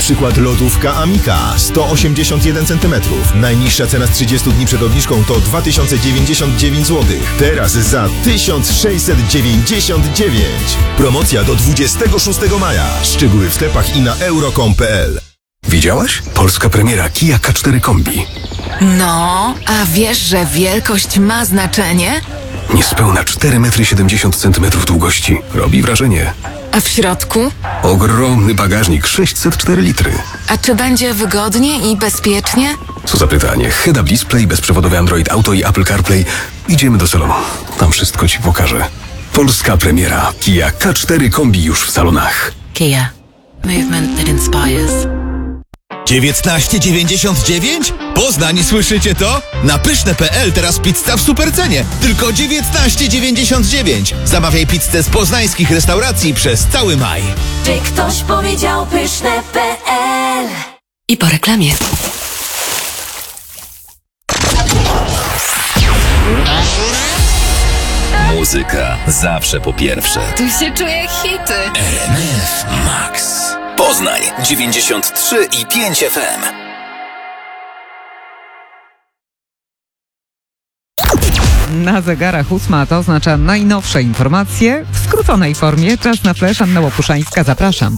przykład lodówka Amika 181 cm. Najniższa cena z 30 dni przed obniżką to 2099 zł. Teraz za 1699. Promocja do 26 maja. Szczegóły w sklepach i na euro.com.pl. Widziałaś? Polska premiera Kia K4 Kombi. No, a wiesz, że wielkość ma znaczenie? Niespełna 4,70 m długości. Robi wrażenie. A w środku? Ogromny bagażnik, 604 litry. A czy będzie wygodnie i bezpiecznie? Co za pytanie. Head-up display, bezprzewodowy Android Auto i Apple CarPlay. Idziemy do salonu. Tam wszystko Ci pokażę. Polska premiera Kia K4 Kombi już w salonach. Kia. Movement that inspires. 19,99? Poznań, słyszycie to? Na pyszne.pl teraz pizza w supercenie. Tylko 19,99. Zamawiaj pizzę z poznańskich restauracji przez cały maj. Czy ktoś powiedział pyszne.pl? I po reklamie. Muzyka zawsze po pierwsze. Tu się czuję hity. RMF Max. Poznań 93,5 FM. Na zegarach 8 to oznacza najnowsze informacje w skróconej formie. Czas na flash. Anna Łopuszańska, zapraszam.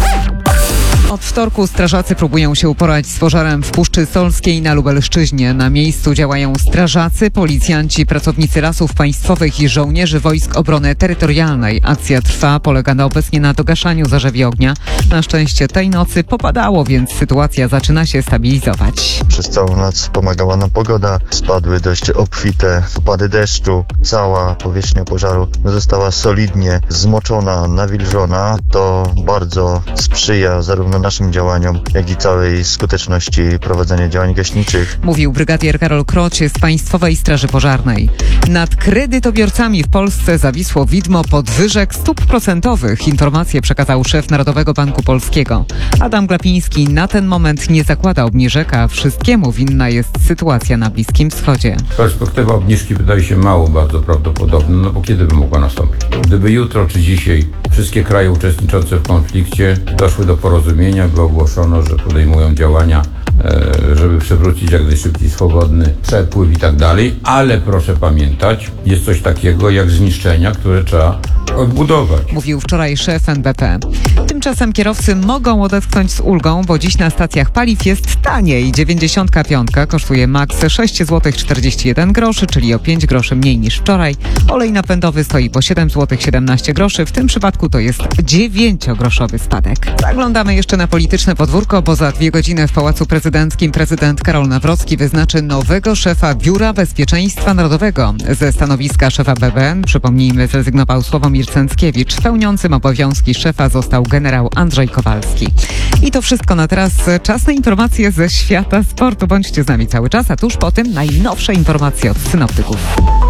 Od wtorku strażacy próbują się uporać z pożarem w Puszczy Solskiej na Lubelszczyźnie. Na miejscu działają strażacy, policjanci, pracownicy Lasów Państwowych i żołnierzy Wojsk Obrony Terytorialnej. Akcja trwa, polega obecnie na dogaszaniu zarzewi ognia. Na szczęście tej nocy popadało, więc sytuacja zaczyna się stabilizować. Przez całą noc pomagała nam pogoda. Spadły dość obfite opady deszczu. Cała powierzchnia pożaru została solidnie zmoczona, nawilżona. To bardzo sprzyja zarówno naszym działaniom, jak i całej skuteczności prowadzenia działań gaśniczych. Mówił brygadier Karol Kroć z Państwowej Straży Pożarnej. Nad kredytobiorcami w Polsce zawisło widmo podwyżek stóp procentowych. Informację przekazał szef Narodowego Banku Polskiego. Adam Glapiński na ten moment nie zakłada obniżek, a wszystkiemu winna jest sytuacja na Bliskim Wschodzie. Perspektywa obniżki wydaje się mało bardzo prawdopodobna, no bo kiedy by mogła nastąpić? Gdyby jutro czy dzisiaj wszystkie kraje uczestniczące w konflikcie doszły do porozumienia, by ogłoszono, że podejmują działania, żeby przywrócić jak najszybciej swobodny przepływ i tak dalej, ale proszę pamiętać, jest coś takiego jak zniszczenia, które trzeba odbudować. Mówił wczoraj szef NBP. Tymczasem kierowcy mogą odetchnąć z ulgą, bo dziś na stacjach paliw jest taniej. 95 kosztuje maks 6,41 zł, czyli o 5 groszy mniej niż wczoraj. Olej napędowy stoi po 7,17 zł. W tym przypadku to jest 9-groszowy spadek. Zaglądamy jeszcze na polityczne podwórko, bo za 2 godziny w Pałacu Prezydenckim prezydent Karol Nawrocki wyznaczy nowego szefa Biura Bezpieczeństwa Narodowego. Ze stanowiska szefa BBN, przypomnijmy, zrezygnował Sławomir Cęckiewicz. Pełniącym obowiązki szefa został generał Andrzej Kowalski. I to wszystko na teraz. Czas na informacje ze świata sportu. Bądźcie z nami cały czas, a tuż po tym najnowsze informacje od synoptyków.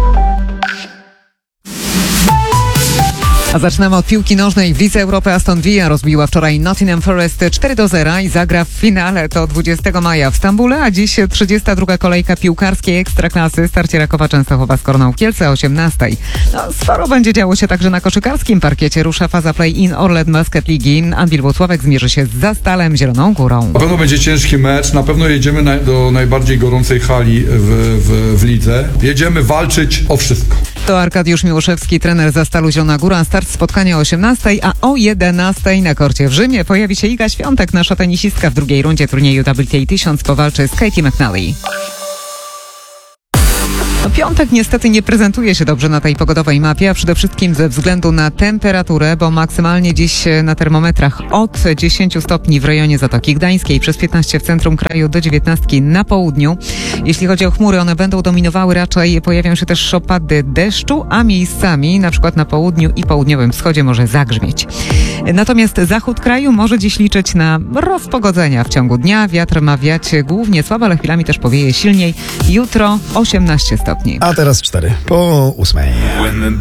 A zaczynamy od piłki nożnej. W Lidze Europy Aston Villa rozbiła wczoraj Nottingham Forest 4-0 i zagra w finale to 20 maja w Stambule, a dziś 32. kolejka piłkarskiej Ekstraklasy. Starcie Rakowa Częstochowa z Korną Kielce o 18. No, sporo będzie działo się także na koszykarskim parkiecie. Rusza faza play-in Orlen Basket Ligi. Anwil Włocławek zmierzy się z Zastalem Zieloną Górą. Na pewno będzie ciężki mecz, na pewno jedziemy do najbardziej gorącej hali w lidze. Jedziemy walczyć o wszystko. To Arkadiusz Miłoszewski, trener Zastalu Zielona Góra. Start spotkania o 18, a o 11 na korcie w Rzymie pojawi się Iga Świątek. Nasza tenisistka w drugiej rundzie turnieju WTA 1000 powalczy z Katie McNally. Piątek niestety nie prezentuje się dobrze na tej pogodowej mapie, a przede wszystkim ze względu na temperaturę, bo maksymalnie dziś na termometrach od 10 stopni w rejonie Zatoki Gdańskiej, przez 15 w centrum kraju, do 19 na południu. Jeśli chodzi o chmury, one będą dominowały, raczej pojawią się też opady deszczu, a miejscami, na przykład na południu i południowym wschodzie, może zagrzmieć. Natomiast zachód kraju może dziś liczyć na rozpogodzenia w ciągu dnia. Wiatr ma wiać głównie słabo, ale chwilami też powieje silniej. Jutro 18 stopni. A teraz 4 po 8.